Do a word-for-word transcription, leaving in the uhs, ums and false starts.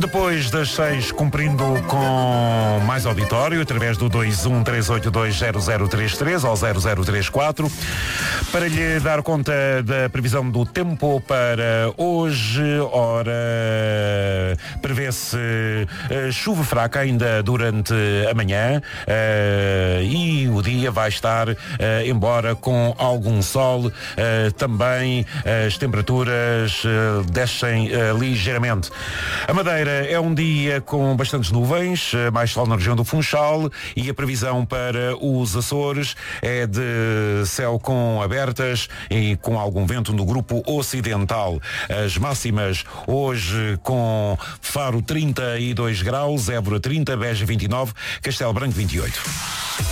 Depois das seis, cumprindo com mais auditório, através do dois um três oito dois zero zero três três ou zero zero três quatro, para lhe dar conta da previsão do tempo para hoje. Ora, prevê-se uh, chuva fraca ainda durante a manhã uh, e o dia vai estar, uh, embora com algum sol, uh, também as temperaturas uh, descem uh, ligeiramente. A Madeira é um dia com bastantes nuvens, uh, mais sol na região do Funchal, e a previsão para os Açores é de céu com abertas e com algum vento no grupo ocidental. As máximas hoje com Faro trinta e dois graus, Évora trinta, Beja vinte e nove, Castelo Branco vinte e oito.